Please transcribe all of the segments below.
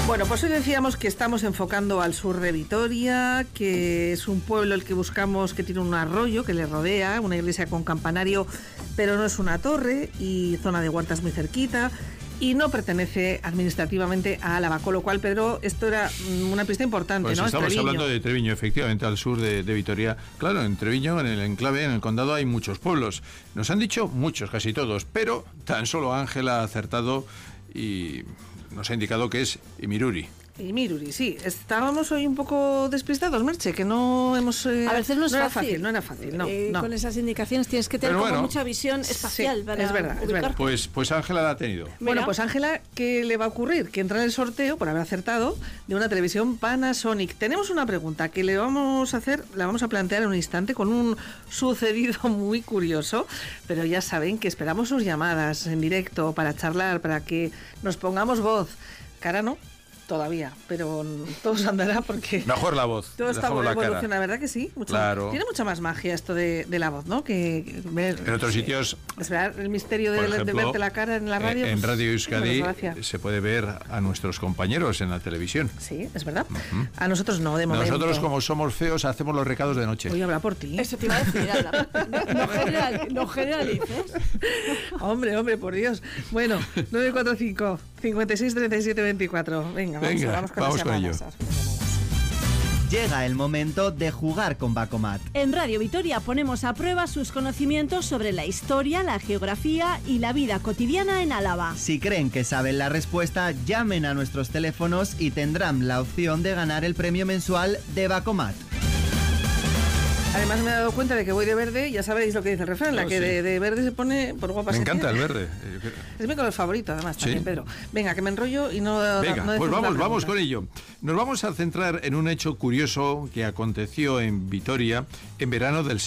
Bueno, pues hoy decíamos que estamos enfocando al sur de Vitoria, que es un pueblo el que buscamos, que tiene un arroyo que le rodea, una iglesia con campanario, pero no es una torre, y zona de huertas muy cerquita, y no pertenece administrativamente a Álava, con lo cual, Pedro, esto era una pista importante, pues ¿no? Estamos hablando de Treviño, efectivamente, al sur de Vitoria. Claro, en Treviño, en el enclave, en el condado, hay muchos pueblos. Nos han dicho muchos, casi todos, pero tan solo Ángela ha acertado y nos ha indicado que es Imiruri. Imiruri, sí. Estábamos hoy un poco despistados, Merche, que no hemos... a veces no es fácil. No era fácil, no. Con esas indicaciones tienes que tener como mucha visión espacial, sí, para es verdad. Pues Ángela la ha tenido. Bueno, pues Ángela, ¿qué le va a ocurrir? Que entra en el sorteo, por haber acertado, de una televisión Panasonic. Tenemos una pregunta que le vamos a plantear en un instante con un sucedido muy curioso, pero ya saben que esperamos sus llamadas en directo para charlar, para que nos pongamos voz. Cara no, todavía, pero todo se andará porque... Mejor la voz. Todo está evoluciona, ¿verdad que sí? Claro. Tiene mucha más magia esto de la voz, ¿no? Que ver, en otros sitios... Esperar el misterio de verte la cara en la radio. En Radio Euskadi se puede ver a nuestros compañeros en la televisión. Sí, es verdad. A nosotros no, de momento. Nosotros, como somos feos, hacemos los recados de noche. Voy a hablar por ti. Eso te iba a decir, no generalices. Hombre, por Dios. Bueno, 945 56 37 24. Venga, vamos con ello. Llega el momento de jugar con Bacomat. En Radio Vitoria ponemos a prueba sus conocimientos sobre la historia, la geografía y la vida cotidiana en Álava. Si creen que saben la respuesta, llamen a nuestros teléfonos y tendrán la opción de ganar el premio mensual de Bacomat. Además me he dado cuenta de que voy de verde, ya sabéis lo que dice el refrán, la que de verde se pone por guapa. Me encanta el verde. Es mi color favorito, además, también, Pedro. Venga, que me enrollo y no... Venga, pues vamos con ello. Nos vamos a centrar en un hecho curioso que aconteció en Vitoria en verano del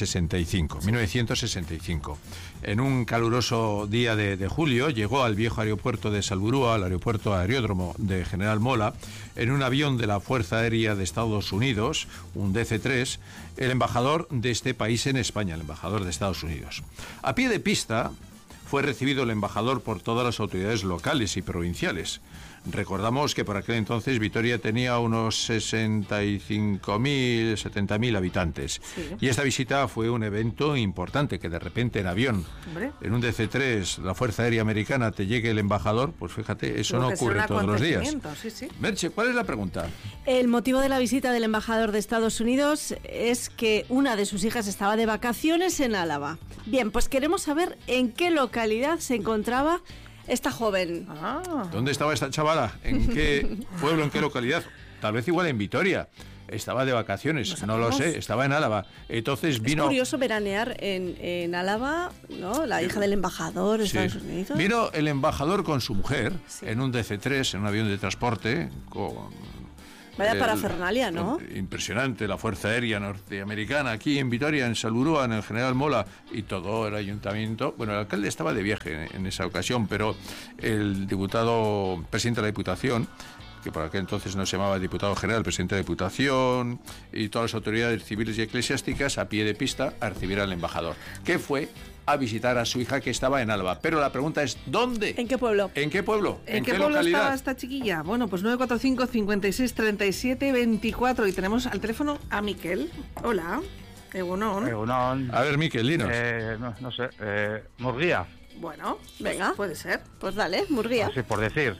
1965. En un caluroso día de julio llegó al viejo aeropuerto de Salburua, al aeropuerto aeródromo de General Mola, en un avión de la Fuerza Aérea de Estados Unidos, un DC-3, el embajador de este país en España, el embajador de Estados Unidos. A pie de pista fue recibido el embajador por todas las autoridades locales y provinciales. Recordamos que por aquel entonces Vitoria tenía unos 65.000, 70.000 habitantes. Sí. Y esta visita fue un evento importante, que de repente en avión, en un DC-3, la Fuerza Aérea Americana, te llegue el embajador, pues fíjate, eso no ocurre todos los días. Sí. Merche, ¿cuál es la pregunta? El motivo de la visita del embajador de Estados Unidos es que una de sus hijas estaba de vacaciones en Álava. Bien, pues queremos saber en qué localidad se encontraba esta joven. ¿Dónde estaba esta chavala? ¿En qué pueblo, en qué localidad? Tal vez igual en Vitoria. Estaba de vacaciones, no lo sé, estaba en Álava. Entonces vino... Es curioso veranear en Álava, ¿no? La hija del embajador de Estados Unidos. Vino el embajador con su mujer en un DC-3, en un avión de transporte, con... Vaya parafernalia, ¿no? Impresionante, la Fuerza Aérea Norteamericana aquí en Vitoria, en Salburua, en el General Mola, y todo el ayuntamiento. Bueno, el alcalde estaba de viaje en esa ocasión, pero el diputado, presidente de la Diputación, que por aquel entonces no se llamaba diputado general, presidente de la Diputación, y todas las autoridades civiles y eclesiásticas a pie de pista a recibir al embajador, que fue a visitar a su hija que estaba en Álava. Pero la pregunta es, ¿dónde? ¿En qué pueblo? ¿En qué pueblo? ¿En qué pueblo estaba esta chiquilla? Bueno, pues 945 56 37 24 y tenemos al teléfono a Miquel. Hola. Egunon. A ver, Miquel, dinos. No sé, Murguía. Bueno, venga. Puede ser. Pues dale, Murguía. Sí, por decir.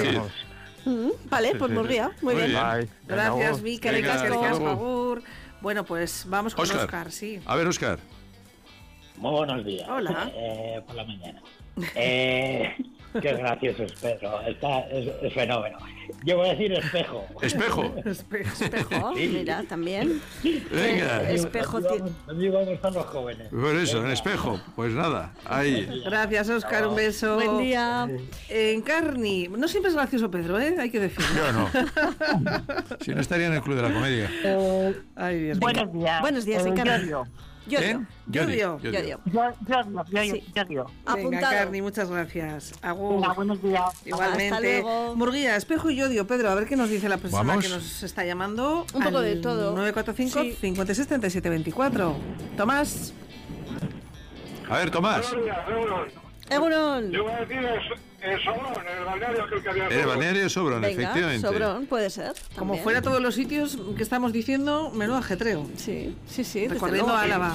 Vale, pues Murguía. Muy bien. Gracias, Miquel. Gracias, favor. Bueno, pues vamos con Óscar, sí. A ver, Óscar. Muy buenos días. Hola. Por la mañana. Qué gracioso es Pedro. Es fenómeno. Yo voy a decir espejo. ¿Espejo? Espejo, sí. Mira, también. Venga. Espejo. ¿Dónde vamos a estar los jóvenes? Por eso, en espejo. Pues nada, ahí. Gracias, Óscar, un beso. Buen día. Encarni. No siempre es gracioso Pedro, hay que decirlo. Yo no. Si no estaría en el Club de la Comedia. Ay, Dios mío. Buenos días. Buenos días, Encarni. Yodio. Apuntado. Venga, Carni, muchas gracias. Agur. Buenos días. Igualmente. Hasta luego. Murguía, espejo y yodio. Pedro, a ver qué nos dice la persona que nos está llamando. Un poco de todo. 945 56 37 24. Tomás. A ver, Tomás. Egunon. Egunon. Yo voy a decir Sobrón, el balneario aquel que había. El balneario Sobrón, Venga, efectivamente. Sobrón, puede ser. Como también. fuera todos los sitios que estamos diciendo, menudo ajetreo. Sí, desde Recorriendo luego. Álava.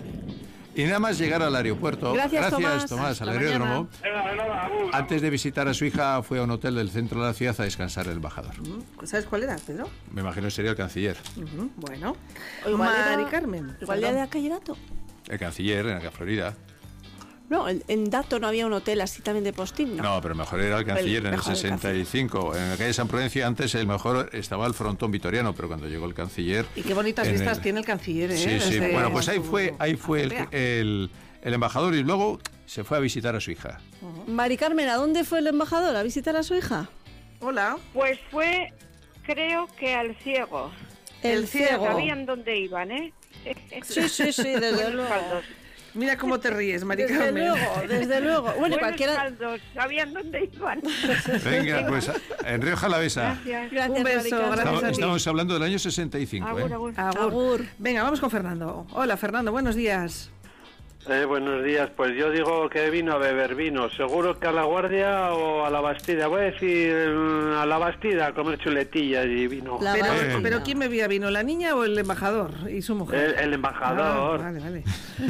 Y nada más llegar al aeropuerto, Gracias, Tomás, Tomás. al Hasta aeródromo, Nada, antes de visitar a su hija, fue a un hotel del centro de la ciudad a descansar el embajador. ¿Sabes cuál era, Pedro? Me imagino que sería el canciller. Bueno. O igual Mari era- Carmen. Igual ya de la calle Dato. El canciller en la Florida. No, en Dato no había un hotel así también de postín, ¿no? No, pero mejor era el canciller en el mejor el 65. En la calle San Prudencia antes el mejor estaba el frontón vitoriano, pero cuando llegó el canciller... Y qué bonitas en vistas el- tiene el canciller, ¿eh? Sí, sí. Desde Bueno, pues ahí su fue azotea. el embajador y luego se fue a visitar a su hija. Mari Carmen, ¿a dónde fue el embajador? ¿A visitar a su hija? Hola. Pues fue, creo que al ciego. El ciego. Sabían dónde iban, ¿eh? Sí, desde Buenos luego. caldos. Mira cómo te ríes, Mari Desde Carmen. luego, desde luego. Bueno, Buenos cualquiera... caldos. Sabían dónde iban. Venga, pues en Rioja Alavesa. Gracias. Gracias, Un beso, Mari Carmen. gracias a ti. Estamos hablando del año 65, ¿eh? Agur, agur. Agur. Venga, vamos con Fernando. Hola, Fernando, buenos días. Buenos días, pues yo digo que vino a beber vino, seguro que a La Guardia o a La Bastida, voy a decir a La Bastida a comer chuletillas y vino. La Pero, Bastida. pero ¿quién bebía vino, la niña o el embajador y su mujer? El embajador, Ah, vale.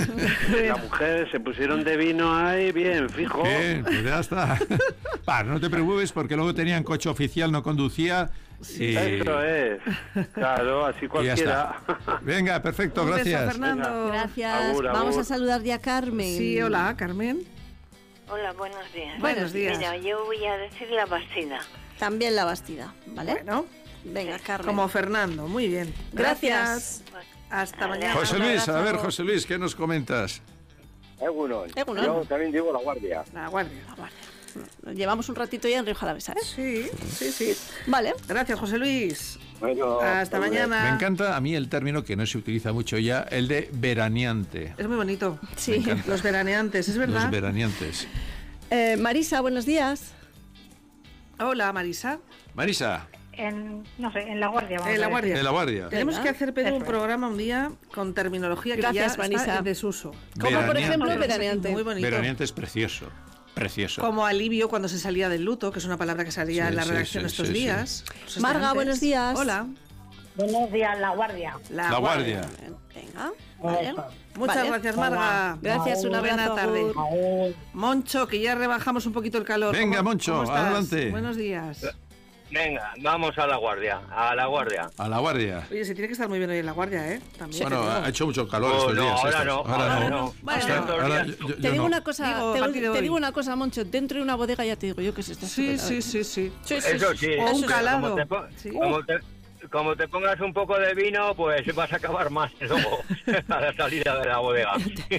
la mujer, se pusieron de vino ahí, bien, fijo. Bien, pues ya está. No te preocupes porque luego tenían coche oficial, no conducía. Y, Eso es, claro, así y ya cualquiera. está. Venga, perfecto, Un beso, gracias. Fernando. Gracias. Agur, Vamos agur. a saludar ya a Carmen. Sí, hola, Carmen. Hola, buenos días. Buenos días. Mira, yo voy a decir La Bastida. También la Bastida, ¿vale? Bueno, Venga, Carmen. como Fernando, muy bien. Gracias. Hasta mañana. José Luis, a ver, Abrazo. José Luis, ¿qué nos comentas? Egunon. Yo también digo La Guardia. La guardia. Llevamos un ratito ya en Rioja Alavesa, ¿eh? Sí. Vale. Gracias, José Luis. Bueno, Hasta mañana. Me encanta a mí el término que no se utiliza mucho ya, el de veraneante. Es muy bonito. Sí. Los veraneantes, es verdad. Los veraneantes. Marisa, buenos días. Hola, Marisa. Marisa, No sé, en La Guardia. vamos La a ver. guardia. de La Guardia. Tenemos Venga. que hacer, Pedro, un Eso es. programa un día con terminología que Gracias, ya Marisa. está en desuso. Como por Veraneante. ejemplo, Muy veraneante. bonito. Veraneante es precioso. Precioso. Como alivio cuando se salía del luto, que es una palabra que salía Sí, en la sí, redacción sí, estos sí, días. Los Marga, estudiantes. buenos días. Hola. Buenos días, La Guardia. La Guardia. Venga. Vale. Muchas Vale. gracias, Marga. Gracias, una Buena abrazo. tarde. Agur. Moncho, que ya rebajamos un poquito el calor. Venga, ¿Cómo- Moncho, cómo estás? adelante. Buenos días. Venga, vamos a La Guardia, a La Guardia. A La Guardia. Oye, se tiene que estar muy bien hoy en la guardia, ¿eh? También. Bueno, te digo. ha hecho mucho calor Oh, estos no, días. ahora estos. no, Ahora ahora no. no. Bueno, Ahora yo yo Te digo no. una cosa, Digo, a partir de te hoy. digo una cosa, Moncho. Dentro de una bodega ya te digo yo que se está Sí, súper sí, sí, sí. Eso sí. O un Como calado. te, Sí. como te pongas un poco de vino, pues vas a acabar más luego a la salida de la bodega.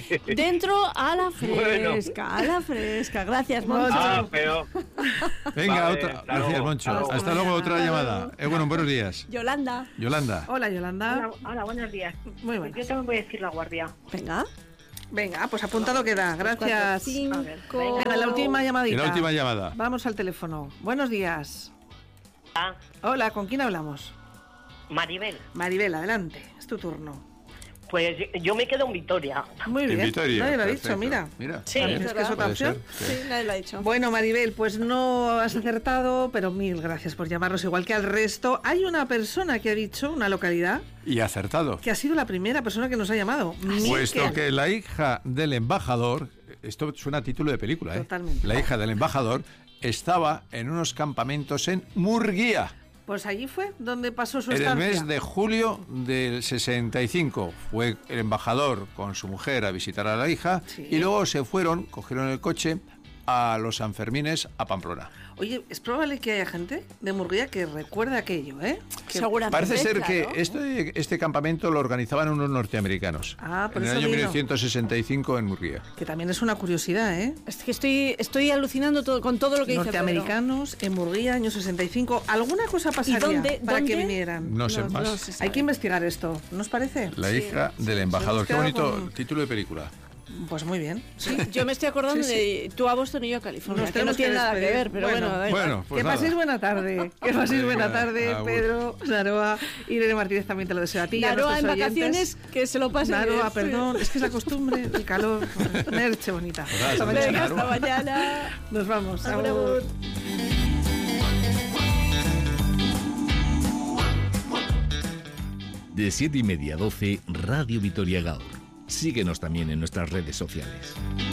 Dentro a la Bueno. fresca, a la fresca. Gracias, Moncho. Ah, pero... Venga, Vale, otra. hasta Gracias, luego. Moncho. Hasta Hasta luego, otra llamada. Bueno, buenos días. Yolanda. Yolanda. Hola, Yolanda. Hola, buenos días. Muy buenas. Yo también voy a decir La Guardia. Venga. Venga, pues apuntado queda. Gracias. 5. Venga, la última llamadita. Y la última llamada. Vamos al teléfono. Buenos días. Ah, Hola, ¿con quién hablamos? Maribel. Maribel, adelante. Es tu turno. Pues yo me quedo en Vitoria. Muy bien. En Vitoria. Nadie lo ha perfecto. dicho, mira. Mira. Sí, bien. Es que es otra Puede opción. ser, Sí, nadie lo ha dicho. Bueno, Maribel, pues no has acertado, pero mil gracias por llamarnos igual que al resto. Hay una persona que ha dicho, una localidad, Y acertado. que ha sido la primera persona que nos ha llamado. Puesto Miquel. que la hija del embajador, esto suena a título de película, ¿eh? Totalmente. La hija del embajador estaba en unos campamentos en Murguía. Pues allí fue donde pasó su En el estancia. mes de julio del 65 fue el embajador con su mujer a visitar a la hija Sí. y luego se fueron, cogieron el coche a los Sanfermines a Pamplona. Oye, es probable que haya gente de Murguía que recuerde aquello, ¿eh? Que- Seguramente. Parece ser claro. que este campamento lo organizaban unos norteamericanos Ah, por en el eso año digo. 1965 en Murguía. Que también es una curiosidad, ¿eh? Es que estoy alucinando con todo lo que dice Pedro. Norteamericanos en Murguía, año 65. ¿Alguna cosa pasaría dónde- para que dónde? vinieran? No sé más. se Hay sabe. que investigar esto, ¿no os parece? La hija del embajador. Qué Hemos quedado bonito con- título de película. Pues muy bien. Sí. Yo me estoy acordando de tú a Boston y yo a California, que no tiene nada que ver, pero bueno. Pues que paséis buena tarde. Que paséis buena tarde, Pedro, Naroa, Irene Martínez también te lo deseo a ti. Naroa a en oyentes. Vacaciones, que se lo pasen. Naroa, perdón, es que es la costumbre, el calor. Merche bonita. Hasta mañana. Nos vamos. Agur. De 7:30 a 12, Radio Vitoria Gaur. Síguenos también en nuestras redes sociales.